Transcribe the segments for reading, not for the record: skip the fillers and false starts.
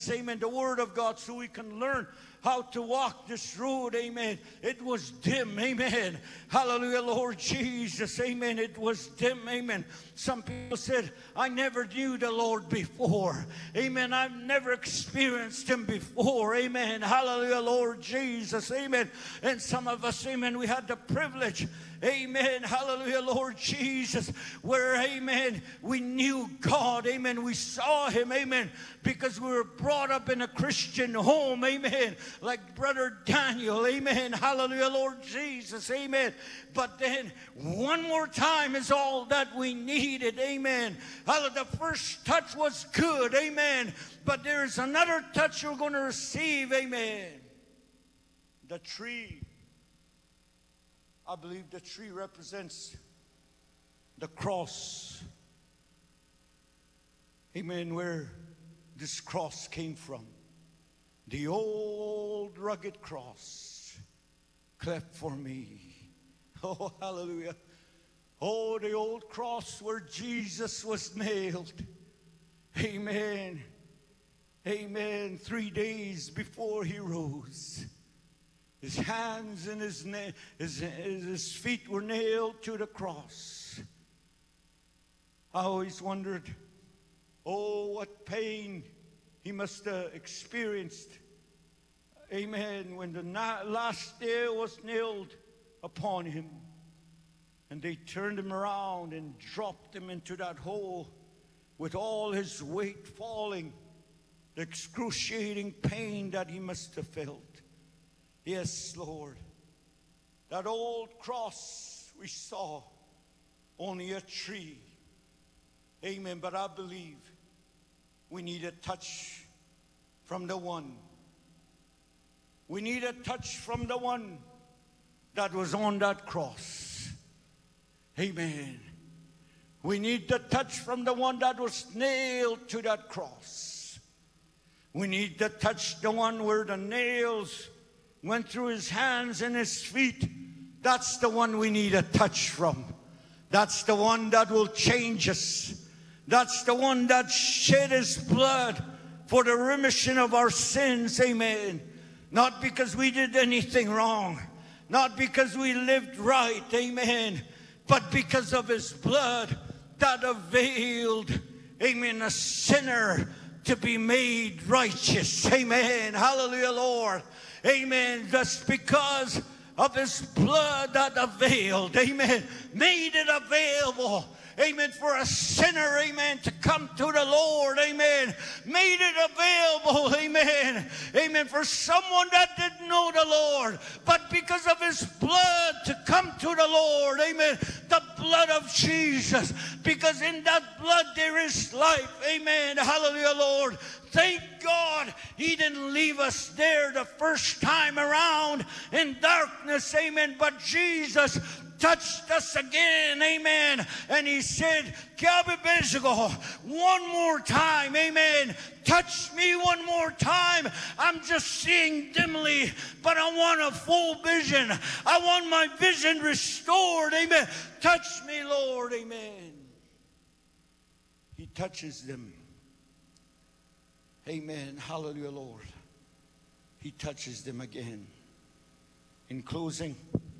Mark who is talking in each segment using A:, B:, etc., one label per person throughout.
A: amen, the Word of God, so we can learn how to walk this road, amen. It was dim, amen. Hallelujah, Lord Jesus, amen. It was dim, amen. Some people said, I never knew the Lord before, amen. I've never experienced Him before, amen. Hallelujah, Lord Jesus, amen. And some of us, amen, we had the privilege, amen, hallelujah, Lord Jesus, where, amen, we knew God, amen. We saw Him, amen, because we were brought up in a Christian home, amen, like Brother Daniel, amen, hallelujah, Lord Jesus, amen. But then one more time is all that we needed, amen. Hallelujah, the first touch was good, amen, but there's another touch you're going to receive, amen. The tree. I believe the tree represents the cross. Amen, where this cross came from. The old rugged cross cleft for me. Oh, hallelujah. Oh, the old cross where Jesus was nailed. Amen. Amen. 3 days before He rose. His hands and his feet were nailed to the cross. I always wondered, oh, what pain He must have experienced. Amen. When the last nail was nailed upon Him. And they turned Him around and dropped Him into that hole with all His weight falling. The excruciating pain that He must have felt. Yes, Lord. That old cross we saw, only a tree. Amen. But I believe we need a touch from the one. We need a touch from the one that was on that cross. Amen. We need the touch from the one that was nailed to that cross. We need to touch the one where the nails went through His hands and His feet. That's the one we need a touch from. That's the one that will change us. That's the one that shed His blood for the remission of our sins. Amen. Not because we did anything wrong. Not because we lived right. Amen. But because of His blood that availed, amen, a sinner to be made righteous. Amen. Hallelujah, Lord. Amen. Just because of His blood that availed. Amen. Made it available. Amen. For a sinner, amen, to come to the Lord. Amen. Made it available. Amen. Amen. For someone that didn't know the Lord, but because of His blood to come to the Lord. Amen. The blood of Jesus. Because in that blood there is life. Amen. Hallelujah, Lord. Thank God He didn't leave us there the first time around in darkness. Amen. But Jesus touched us again, amen. And He said, Kabibezigo, one more time, amen. Touch me one more time. I'm just seeing dimly, but I want a full vision. I want my vision restored, amen. Touch me, Lord, amen. He touches them. Amen. Hallelujah, Lord. He touches them again. In closing,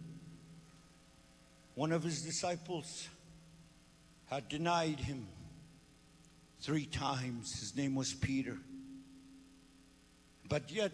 A: one of His disciples had denied Him 3 times. His name was Peter. But yet,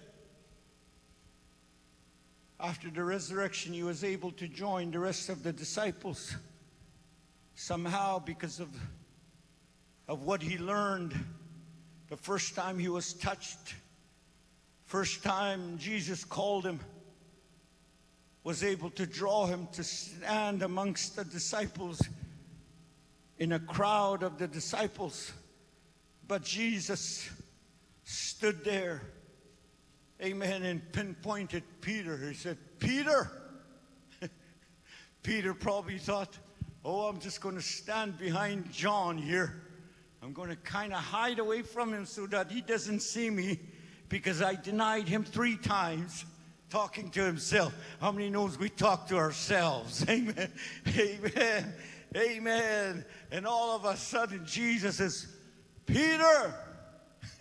A: after the resurrection, he was able to join the rest of the disciples. Somehow, because of what he learned, the first time he was touched, first time Jesus called him, was able to draw him to stand amongst the disciples in a crowd of the disciples. But Jesus stood there, amen, and pinpointed Peter. He said, Peter. Peter probably thought, oh, I'm just going to stand behind John here. I'm going to kind of hide away from him so that he doesn't see me, because I denied him 3 times. Talking to himself. How many knows we talk to ourselves? Amen. Amen. Amen. And all of a sudden Jesus says, Peter,